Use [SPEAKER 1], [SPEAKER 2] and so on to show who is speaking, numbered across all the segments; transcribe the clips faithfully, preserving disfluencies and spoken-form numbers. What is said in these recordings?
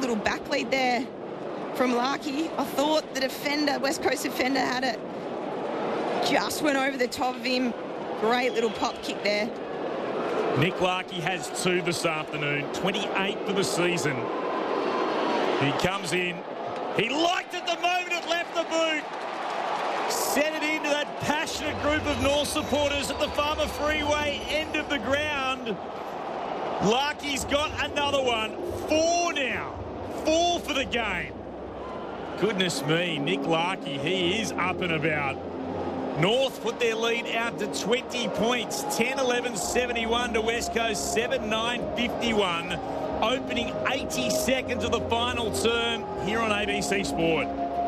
[SPEAKER 1] little back lead there from Larkey. I thought the defender, West Coast defender, had it. Just went over the top of him. Great little pop kick there.
[SPEAKER 2] Nick Larkey has two this afternoon, twenty-eight for the season. He comes in. He liked it the moment it left the boot. Sent it into that passionate group of North supporters at the Farmer Freeway end of the ground. Larkey's got another one. Four now. Four for the game. Goodness me, Nick Larkey, he is up and about. North put their lead out to twenty points. ten eleven seventy-one to West Coast, seven nine fifty-one. Opening eighty seconds of the final term here on A B C Sport.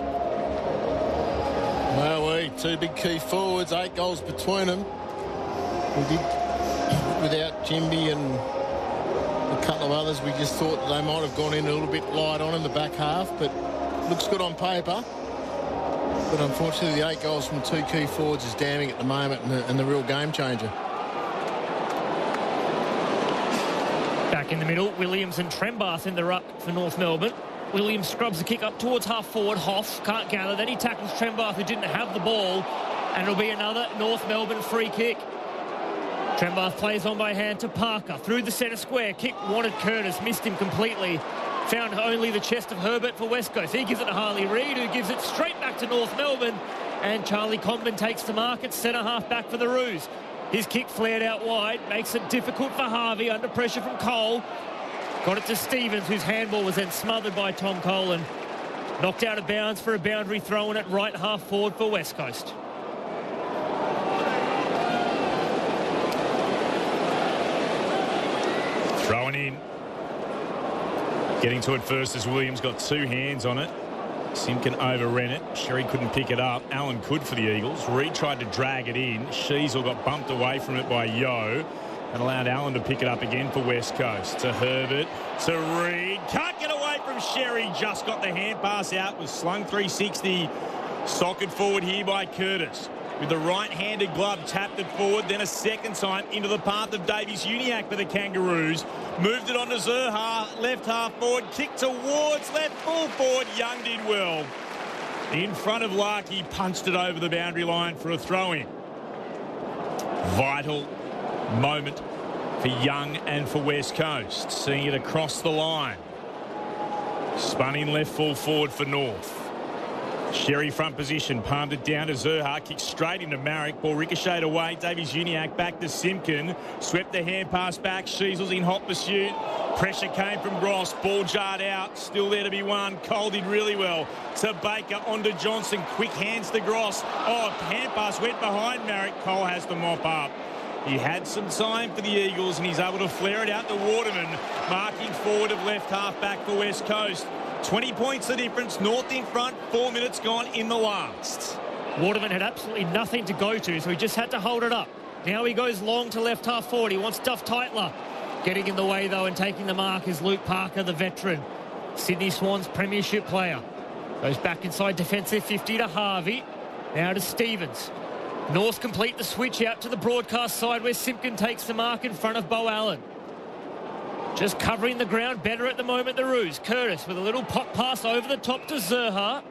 [SPEAKER 3] Well, we two big key forwards, eight goals between them. We did, without Jimby and a couple of others, we just thought that they might have gone in a little bit light on in the back half, but looks good on paper. But unfortunately, the eight goals from two key forwards is damning at the moment and the, and the real game changer.
[SPEAKER 4] Back in the middle, Williams and Trembath in the ruck for North Melbourne. Williams scrubs the kick up towards half forward. Hoff can't gather. Then he tackles Trembath, who didn't have the ball. And it'll be another North Melbourne free kick. Trembath plays on by hand to Parker. Through the centre square. Kick wanted Curtis. Missed him completely. Found only the chest of Herbert for West Coast. He gives it to Harley Reid, who gives it straight back to North Melbourne. And Charlie Comben takes the mark at centre half back for the Roos. His kick flared out wide. Makes it difficult for Harvey under pressure from Cole. Got it to Stevens, whose handball was then smothered by Tom Cole and knocked out of bounds for a boundary throw in at right half forward for West Coast.
[SPEAKER 2] Throwing in. Getting to it first as Williams got two hands on it. Simpkin overran it. Sherry couldn't pick it up. Allen could for the Eagles. Reid tried to drag it in. Sheasel got bumped away from it by Yeo and allowed Allen to pick it up again for West Coast. To Herbert, to Reid. Can't get away from Sherry. Just got the hand pass out. Was slung three sixty. Socket forward here by Curtis. With the right-handed glove, tapped it forward, then a second time into the path of Davies-Uniacke for the Kangaroos. Moved it on to Zerha, left half forward, kick towards left full forward. Young did well. In front of Larkey, punched it over the boundary line for a throw-in. Vital moment for Young and for West Coast. Seeing it across the line. Spun in left full forward for North. Sherry front position, palmed it down to Zerha, kicked straight into Marrick, ball ricocheted away. Davies-Uniacke back to Simpkin, swept the hand pass back. Sheasel's in hot pursuit. Pressure came from Gross, ball jarred out, still there to be won. Cole did really well. To Baker, on to Johnson, quick hands to Gross. Oh, hand pass went behind Marrick. Cole has the mop up. He had some time for the Eagles and he's able to flare it out to Waterman, marking forward of left half back for West Coast. twenty points the difference. North in front. Four minutes gone in the last.
[SPEAKER 4] Waterman had absolutely nothing to go to, so he just had to hold it up. Now he goes long to left half forward. He wants Duff Tytler. Getting in the way, though, and taking the mark is Luke Parker, the veteran. Sydney Swans premiership player. Goes back inside defensive fifty to Harvey. Now to Stevens. North complete the switch out to the broadcast side where Simpkin takes the mark in front of Bo Allen. Just covering the ground better at the moment, the Roos. Curtis with a little pop pass over the top to Zerha.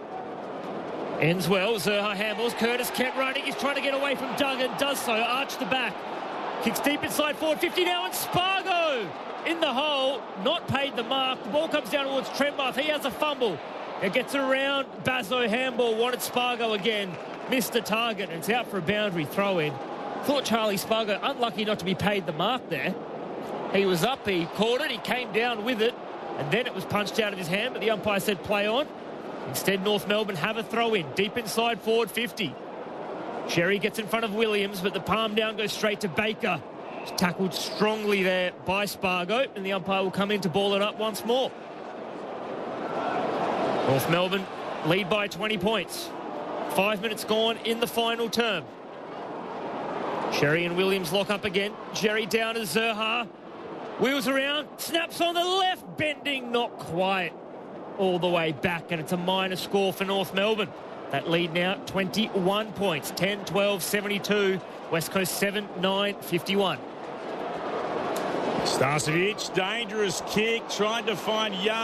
[SPEAKER 4] Ends well. Zerha handballs. Curtis kept running. He's trying to get away from Duggan. Does so. Arch the back. Kicks deep inside forward fifty now, and Spargo in the hole. Not paid the mark. The ball comes down towards Trembath. He has a fumble. It gets around. Bazo handball. Wanted Spargo again. Missed the target. And it's out for a boundary throw-in. Thought Charlie Spargo unlucky not to be paid the mark there. He was up, he caught it, he came down with it, and then it was punched out of his hand, but the umpire said play on. Instead, North Melbourne have a throw-in, deep inside forward fifty. Sherry gets in front of Williams, but the palm down goes straight to Baker. He's tackled strongly there by Spargo, and the umpire will come in to ball it up once more. North Melbourne lead by twenty points. Five minutes gone in the final term. Sherry and Williams lock up again. Sherry down to Zerha. Wheels around, snaps on the left, bending, not quite all the way back, and it's a minor score for North Melbourne. That lead now, twenty-one points, ten twelve seventy-two, West Coast seven nine fifty-one.
[SPEAKER 2] Starcevic, dangerous kick, tried to find Young.